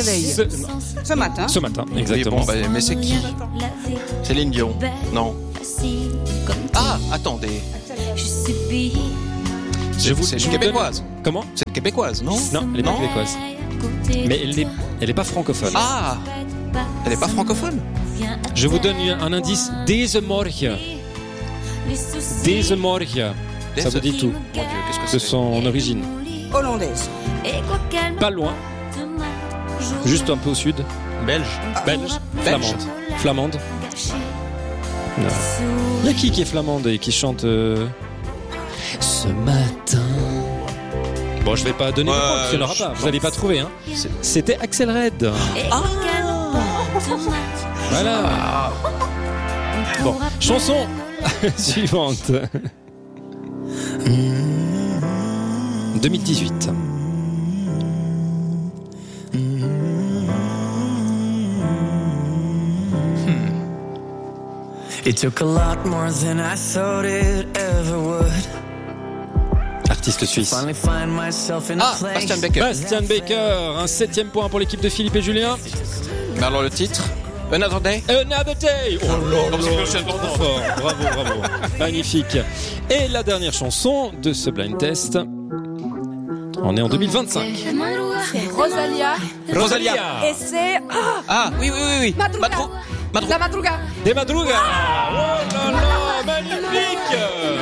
réveil. Ce matin. Ce matin, exactement. Oui, bon, mais c'est qui? Céline Dion? Non. Ah, attendez. C'est québécoise. Comment? C'est québécoise, non? Non, elle est pas québécoise. Mais elle est pas francophone. Ah, elle est pas francophone? Je vous donne un indice. Deze morgen. Deze morgen. Ça vous dit tout. Mon Dieu, qu'est-ce que De c'est? son origine. Hollandaise. Pas loin. Juste un peu au sud. Belge. Flamande. Flamande. Il y a qui est flamande et qui chante ce matin. Bon, je vais pas donner de réponse, parce qu'il n'y en aura pas. Vous n'allez pas trouver, hein. C'était Axel Red. Voilà. Bon, chanson suivante. 2018. It took a lot more than I thought it ever would. Artiste suisse. Bastian Becker. Bastian Becker, un 7e point pour l'équipe de Philippe et Julien. Mais alors le titre? Another Day? Another Day. Oh là là, fort. Bravo. Magnifique. Et la dernière chanson de ce blind test. On est en 2025. C'est Rosalia. Et c'est... Ah, oui. Madruga. La Madruga. Des Madruga. Oh là là, magnifique.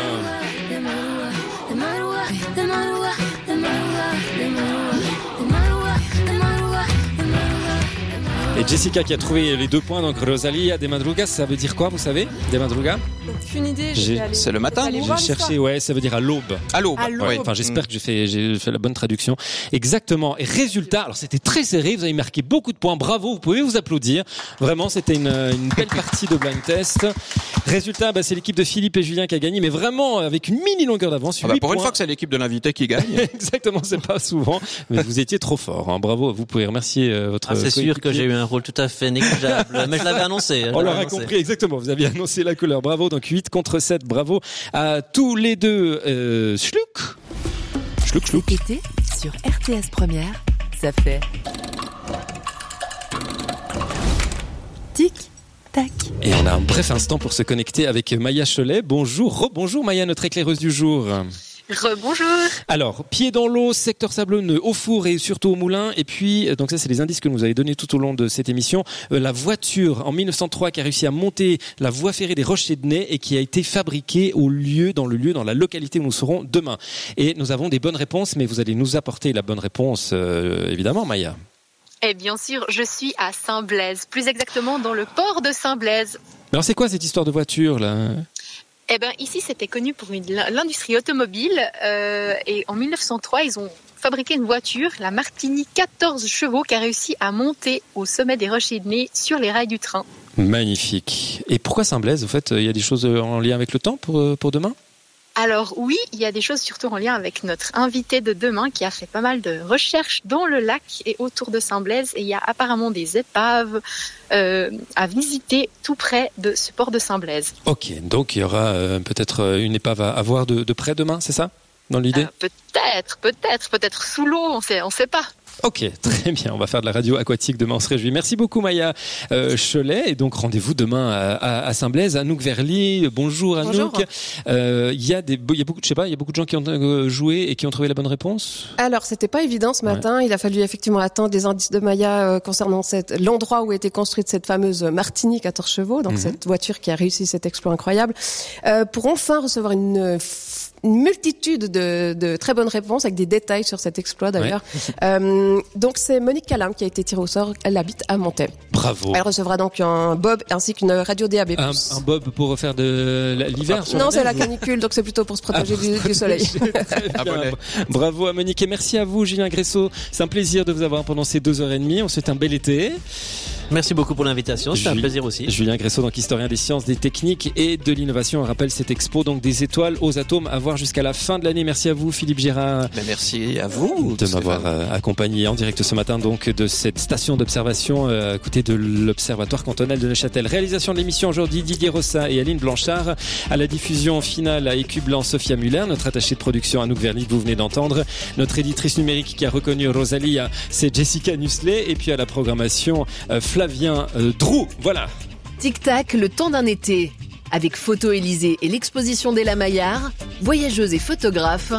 Et Jessica qui a trouvé les 2 points, donc Rosalia de Madruga, ça veut dire quoi, vous savez? De Madruga? Aucune idée. C'est le matin? J'ai cherché, ouais, ça veut dire à l'aube. À l'aube. Ouais, enfin, j'espère que j'ai fait la bonne traduction. Exactement. Et résultat, alors c'était très serré, vous avez marqué beaucoup de points, bravo, vous pouvez vous applaudir. Vraiment, c'était une belle partie de blind test. Résultat, c'est l'équipe de Philippe et Julien qui a gagné, mais vraiment avec une mini longueur d'avance. Pour une fois que c'est l'équipe de l'invité qui gagne. Exactement, c'est pas souvent, mais vous étiez trop fort, hein. Bravo, vous pouvez remercier votre c'est sûr que j'ai eu un rôle tout à fait négligeable, mais je l'avais annoncé. On l'aura compris, exactement, vous aviez annoncé la couleur, bravo, donc 8 contre 7, bravo à tous les deux. Schlouk. Été sur RTS Première, ça fait tic tac. Et on a un bref instant pour se connecter avec Maya Cholet. Bonjour Maya, notre éclaireuse du jour. Rebonjour. Alors, pied dans l'eau, secteur sablonneux, au four et surtout au moulin. Et puis, donc ça, c'est les indices que nous avez donnés tout au long de cette émission. La voiture, en 1903, qui a réussi à monter la voie ferrée des Rochers-de-Naye et qui a été fabriquée dans la localité où nous serons demain. Et nous avons des bonnes réponses, mais vous allez nous apporter la bonne réponse, évidemment, Maya. Et bien sûr, je suis à Saint-Blaise, plus exactement dans le port de Saint-Blaise. Mais alors, c'est quoi cette histoire de voiture, là ? Eh ben, ici, c'était connu pour l'industrie automobile. Et en 1903, ils ont fabriqué une voiture, la Martini 14 chevaux, qui a réussi à monter au sommet des Rochers-de-Naye sur les rails du train. Magnifique. Et pourquoi Saint-Blaise ? En fait, il y a des choses en lien avec le temps pour demain ? Alors oui, il y a des choses surtout en lien avec notre invité de demain qui a fait pas mal de recherches dans le lac et autour de Saint-Blaise. Et il y a apparemment des épaves à visiter tout près de ce port de Saint-Blaise. Ok, donc il y aura peut-être une épave à voir de près demain, c'est ça ? Dans l'idée ? Peut-être sous l'eau, on sait pas. Ok, très bien. On va faire de la radio aquatique demain, on se réjouit. Merci beaucoup Maya Cholet. Et donc rendez-vous demain à Saint-Blaise. Anouk Verly, bonjour Anouk. Il y a beaucoup de gens qui ont joué et qui ont trouvé la bonne réponse. Alors c'était pas évident ce matin. Ouais. Il a fallu effectivement attendre des indices de Maya concernant l'endroit où a été construite cette fameuse Martini 14 chevaux, donc cette voiture qui a réussi cet exploit incroyable, pour enfin recevoir une multitude de très bonnes réponses avec des détails sur cet exploit d'ailleurs. Ouais. Donc c'est Monique Calam qui a été tirée au sort. Elle habite à Montaix. Bravo. Elle recevra donc un bob ainsi qu'une radio DAB+. Un bob pour faire de l'hiver. Non, c'est la canicule, donc c'est plutôt pour se protéger du soleil. Bravo à Monique et merci à vous Julien Gressot. C'est un plaisir de vous avoir pendant ces 2h30. On souhaite un bel été. Merci beaucoup pour l'invitation, c'était un plaisir aussi. Julien Gressot, donc historien des sciences, des techniques et de l'innovation. On rappelle cette expo, donc des étoiles aux atomes à voir jusqu'à la fin de l'année. Merci à vous, Philippe Girard. Merci à vous de m'avoir accompagné en direct ce matin donc de cette station d'observation à côté de l'Observatoire cantonal de Neuchâtel. Réalisation de l'émission aujourd'hui, Didier Rossa et Aline Blanchard. À la diffusion finale à Écu Blanc, Sophia Muller. Notre attachée de production Anouk Verly, vous venez d'entendre. Notre éditrice numérique qui a reconnu Rosalia, c'est Jessica Nuslet. Et puis à la programmation, Flavien Drou. Voilà. Tic-tac, le temps d'un été. Avec Photo Élysée et l'exposition d'Ella Maillard, voyageuse et photographe,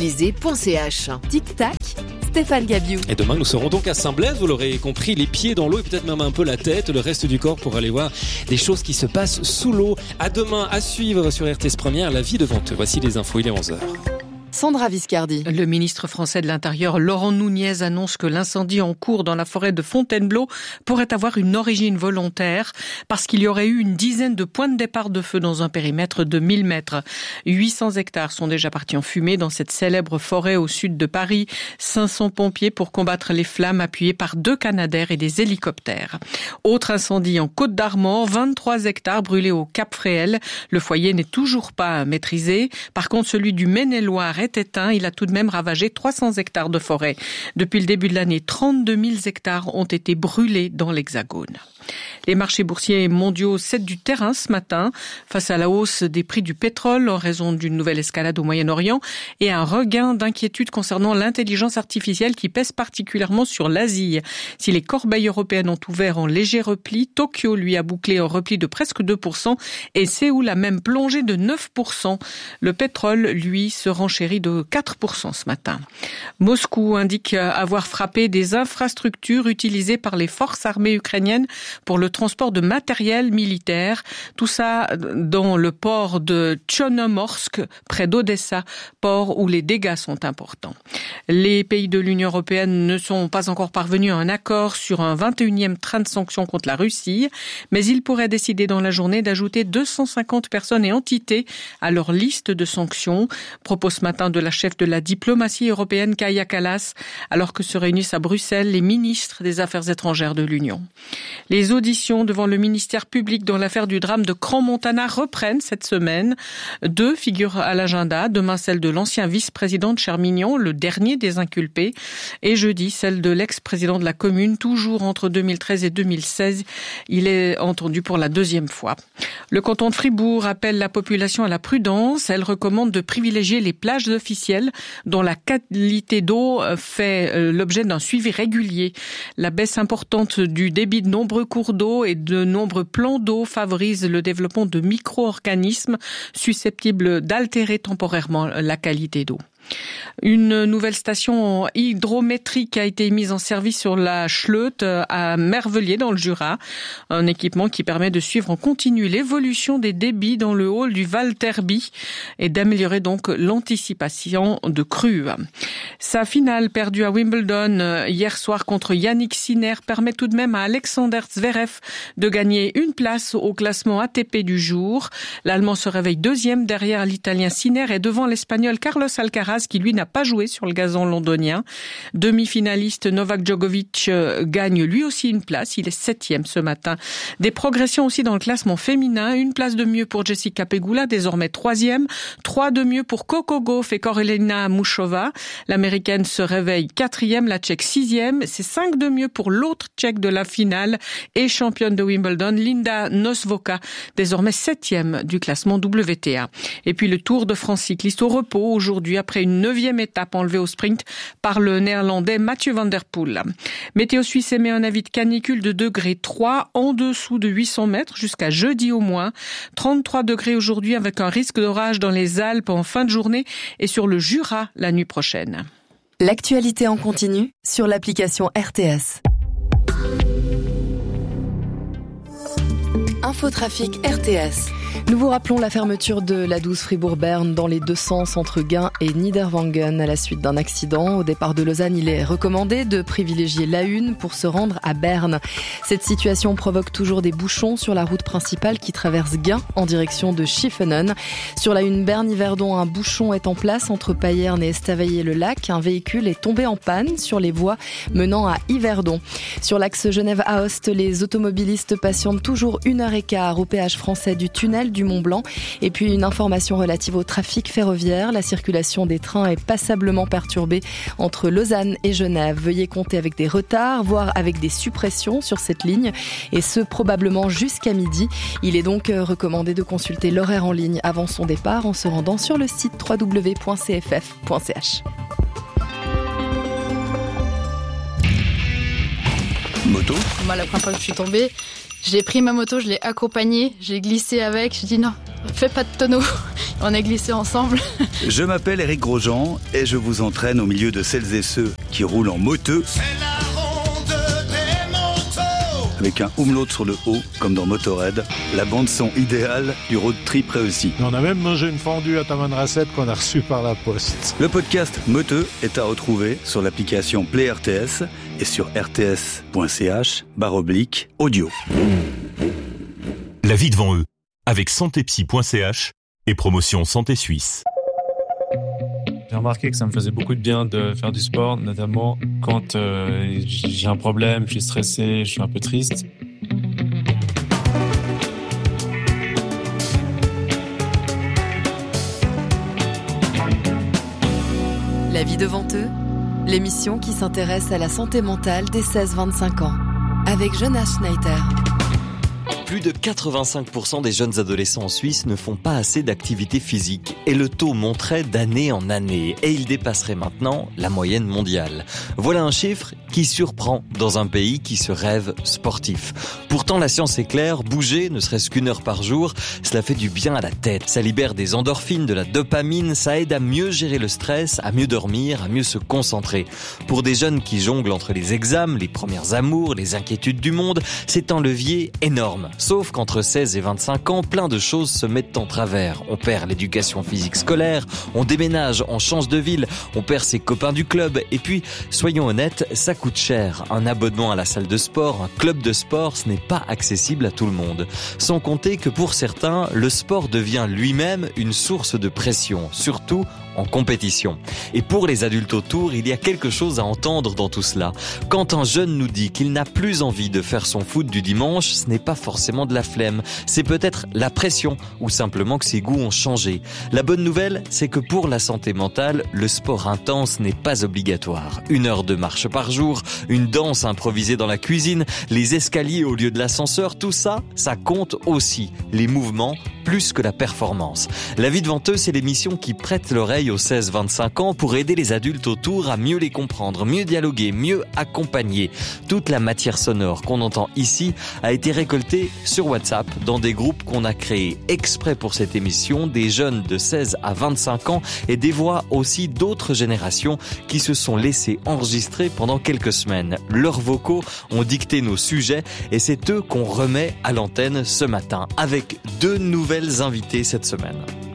élysée.ch. Tic-tac, Stéphane Gabiou. Et demain, nous serons donc à Saint-Blaise. Vous l'aurez compris, les pieds dans l'eau et peut-être même un peu la tête, le reste du corps pour aller voir des choses qui se passent sous l'eau. À demain, à suivre sur RTS Première, la vie devant eux. Voici les infos, il est 11h. Sandra Viscardi. Le ministre français de l'Intérieur, Laurent Nunez, annonce que l'incendie en cours dans la forêt de Fontainebleau pourrait avoir une origine volontaire parce qu'il y aurait eu une dizaine de points de départ de feu dans un périmètre de 1000 mètres. 800 hectares sont déjà partis en fumée dans cette célèbre forêt au sud de Paris. 500 pompiers pour combattre les flammes appuyés par 2 Canadair et des hélicoptères. Autre incendie en Côte d'Armor, 23 hectares brûlés au Cap Fréhel. Le foyer n'est toujours pas maîtrisé. Par contre, celui du Maine-et-Loire est éteint. Il a tout de même ravagé 300 hectares de forêt. Depuis le début de l'année, 32 000 hectares ont été brûlés dans l'Hexagone. Les marchés boursiers mondiaux cèdent du terrain ce matin face à la hausse des prix du pétrole en raison d'une nouvelle escalade au Moyen-Orient et un regain d'inquiétude concernant l'intelligence artificielle qui pèse particulièrement sur l'Asie. Si les corbeilles européennes ont ouvert en léger repli, Tokyo lui a bouclé un repli de presque 2% et Séoul a même plongé de 9%. Le pétrole, lui, se renchérit de 4% ce matin. Moscou indique avoir frappé des infrastructures utilisées par les forces armées ukrainiennes pour le transport de matériel militaire. Tout ça dans le port de Tchernomorsk, près d'Odessa, port où les dégâts sont importants. Les pays de l'Union européenne ne sont pas encore parvenus à un accord sur un 21e train de sanctions contre la Russie, mais ils pourraient décider dans la journée d'ajouter 250 personnes et entités à leur liste de sanctions. Propos ce matin de la chef de la diplomatie européenne, Kaja Kallas, alors que se réunissent à Bruxelles les ministres des Affaires étrangères de l'Union. Les auditions devant le ministère public dans l'affaire du drame de Crans-Montana reprennent cette semaine. 2 figurent à l'agenda. Demain, celle de l'ancien vice-président de Chermignon, le dernier des inculpés. Et jeudi, celle de l'ex-président de la commune, toujours entre 2013 et 2016. Il est entendu pour la 2e fois. Le canton de Fribourg appelle la population à la prudence. Elle recommande de privilégier les plages officielles dont la qualité d'eau fait l'objet d'un suivi régulier. La baisse importante du débit de nombreux cours d'eau et de nombreux plans d'eau favorise le développement de micro-organismes susceptibles d'altérer temporairement la qualité d'eau. Une nouvelle station hydrométrique a été mise en service sur la Schleute à Mervelier dans le Jura. Un équipement qui permet de suivre en continu l'évolution des débits dans le hall du Val Terby et d'améliorer donc l'anticipation de crues. Sa finale perdue à Wimbledon hier soir contre Yannick Sinner permet tout de même à Alexander Zverev de gagner une place au classement ATP du jour. L'Allemand se réveille 2e derrière l'Italien Sinner et devant l'Espagnol Carlos Alcaraz qui lui n'a pas joué sur le gazon londonien. Demi-finaliste Novak Djokovic gagne lui aussi une place. Il est 7e ce matin. Des progressions aussi dans le classement féminin. Une place de mieux pour Jessica Pegula, désormais 3e. 3 de mieux pour Coco Gauff et Karolina Muchova. L'américaine se réveille 4e, la tchèque 6e. C'est 5 de mieux pour l'autre tchèque de la finale et championne de Wimbledon, Linda Nosvoka, désormais 7e du classement WTA. Et puis le Tour de France cycliste au repos aujourd'hui après une 9e étape enlevée au sprint par le néerlandais Mathieu van der Poel. Météo Suisse émet un avis de canicule de degré 3 en dessous de 800 mètres jusqu'à jeudi au moins. 33 degrés aujourd'hui avec un risque d'orage dans les Alpes en fin de journée et sur le Jura la nuit prochaine. L'actualité en continu sur l'application RTS. Infotrafic RTS. Nous vous rappelons la fermeture de l'A12 Fribourg-Berne dans les deux sens entre Gain et Niederwangen à la suite d'un accident. Au départ de Lausanne, il est recommandé de privilégier l'A1 pour se rendre à Berne. Cette situation provoque toujours des bouchons sur la route principale qui traverse Gain en direction de Schiffenen. Sur l'A1 Berne-Yverdon, un bouchon est en place entre Payerne et Estavayer-le-Lac. Un véhicule est tombé en panne sur les voies menant à Yverdon. Sur l'axe Genève-Aoste, les automobilistes patientent toujours 1h15 au péage français du tunnel du Mont-Blanc. Et puis une information relative au trafic ferroviaire. La circulation des trains est passablement perturbée entre Lausanne et Genève. Veuillez compter avec des retards, voire avec des suppressions sur cette ligne, et ce probablement jusqu'à midi. Il est donc recommandé de consulter l'horaire en ligne avant son départ en se rendant sur le site www.cff.ch. Moto. Moi, la première fois que je suis tombée, j'ai pris ma moto, je l'ai accompagnée, j'ai glissé avec, j'ai dit non, fais pas de tonneau. On a glissé ensemble. Je m'appelle Éric Grosjean et je vous entraîne au milieu de celles et ceux qui roulent en moteux. C'est la ronde des motos. Avec un umlaut sur le haut, comme dans Motorhead, la bande-son idéale du road trip réussi. On a même mangé une fondue à Taman Rasset qu'on a reçue par la poste. Le podcast Moteux est à retrouver sur l'application Play RTS et sur rts.ch/audio. La vie devant eux, avec santépsy.ch et promotion Santé Suisse. J'ai remarqué que ça me faisait beaucoup de bien de faire du sport, notamment quand j'ai un problème, je suis stressé, je suis un peu triste. La vie devant eux, l'émission qui s'intéresse à la santé mentale des 16-25 ans, avec Jonas Schneider. Plus de 85% des jeunes adolescents en Suisse ne font pas assez d'activité physique et le taux monterait d'année en année et il dépasserait maintenant la moyenne mondiale. Voilà un chiffre qui surprend dans un pays qui se rêve sportif. Pourtant la science est claire, bouger, ne serait-ce qu'1 heure par jour, cela fait du bien à la tête. Ça libère des endorphines, de la dopamine, ça aide à mieux gérer le stress, à mieux dormir, à mieux se concentrer. Pour des jeunes qui jonglent entre les examens, les premières amours, les inquiétudes du monde, c'est un levier énorme. Sauf qu'entre 16 et 25 ans, plein de choses se mettent en travers. On perd l'éducation physique scolaire, on déménage, on change de ville, on perd ses copains du club. Et puis, soyons honnêtes, ça coûte cher. Un abonnement à la salle de sport, un club de sport, ce n'est pas accessible à tout le monde. Sans compter que pour certains, le sport devient lui-même une source de pression, surtout en compétition. Et pour les adultes autour, il y a quelque chose à entendre dans tout cela. Quand un jeune nous dit qu'il n'a plus envie de faire son foot du dimanche, ce n'est pas forcément de la flemme. C'est peut-être la pression ou simplement que ses goûts ont changé. La bonne nouvelle, c'est que pour la santé mentale, le sport intense n'est pas obligatoire. 1 heure de marche par jour, une danse improvisée dans la cuisine, les escaliers au lieu de l'ascenseur, tout ça, ça compte aussi. Les mouvements, plus que la performance. La vie devant eux, c'est l'émission qui prête l'oreille aux 16-25 ans pour aider les adultes autour à mieux les comprendre, mieux dialoguer, mieux accompagner. Toute la matière sonore qu'on entend ici a été récoltée sur WhatsApp dans des groupes qu'on a créés exprès pour cette émission, des jeunes de 16 à 25 ans et des voix aussi d'autres générations qui se sont laissées enregistrer pendant quelques semaines. Leurs vocaux ont dicté nos sujets et c'est eux qu'on remet à l'antenne ce matin avec 2 nouvelles invités cette semaine.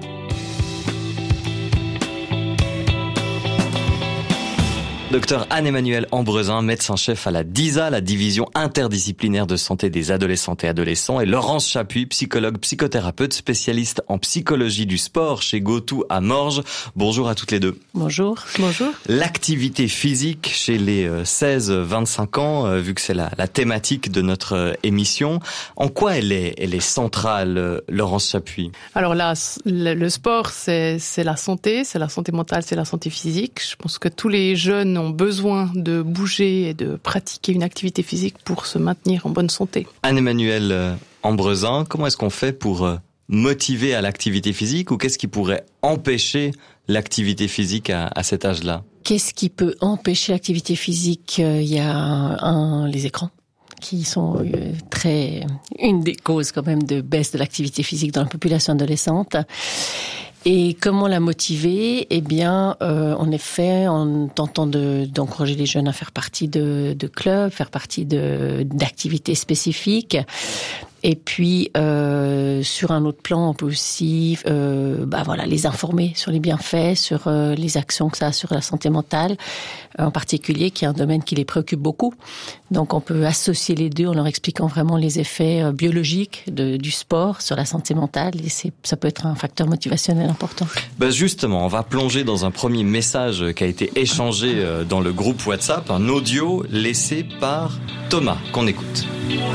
Docteur Anne-Emmanuelle Ambrezin, médecin-chef à la DISA, la division interdisciplinaire de santé des adolescentes et adolescents, et Laurence Chapuis, psychologue, psychothérapeute, spécialiste en psychologie du sport chez GoTo à Morges. Bonjour à toutes les deux. Bonjour. Bonjour. L'activité physique chez les 16-25 ans, vu que c'est la thématique de notre émission, en quoi elle est centrale, Laurence Chapuis? Alors là, le sport, c'est la santé mentale, c'est la santé physique. Je pense que tous les jeunes ont besoin de bouger et de pratiquer une activité physique pour se maintenir en bonne santé. Anne-Emmanuelle Ambrezin, comment est-ce qu'on fait pour motiver à l'activité physique ou qu'est-ce qui pourrait empêcher l'activité physique à cet âge-là? Qu'est-ce qui peut empêcher l'activité physique? Il y a les écrans qui sont une des causes quand même de baisse de l'activité physique dans la population adolescente. Et comment la motiver? Eh bien, en effet, en tentant d'encourager les jeunes à faire partie de clubs, faire partie d'activités spécifiques. Et puis sur un autre plan, on peut aussi les informer sur les bienfaits, sur les actions que ça a sur la santé mentale, en particulier, qui est un domaine qui les préoccupe beaucoup. Donc on peut associer les deux en leur expliquant vraiment les effets biologiques du sport sur la santé mentale, et ça peut être un facteur motivationnel important. Justement, on va plonger dans un premier message qui a été échangé dans le groupe WhatsApp, un audio laissé par Thomas, qu'on écoute.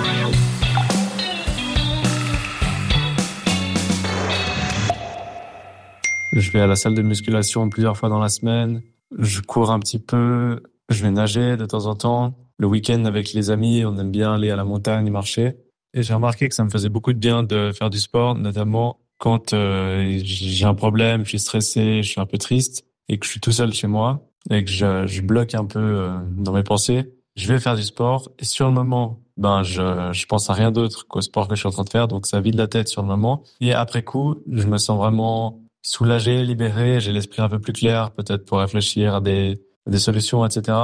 Je vais à la salle de musculation plusieurs fois dans la semaine. Je cours un petit peu. Je vais nager de temps en temps. Le week-end avec les amis, on aime bien aller à la montagne, marcher. Et j'ai remarqué que ça me faisait beaucoup de bien de faire du sport, notamment quand j'ai un problème, je suis stressé, je suis un peu triste et que je suis tout seul chez moi et que je bloque un peu dans mes pensées. Je vais faire du sport et sur le moment, je pense à rien d'autre qu'au sport que je suis en train de faire, donc ça vide la tête sur le moment. Et après coup, je me sens vraiment soulagé, libéré, j'ai l'esprit un peu plus clair, peut-être pour réfléchir à des solutions, etc.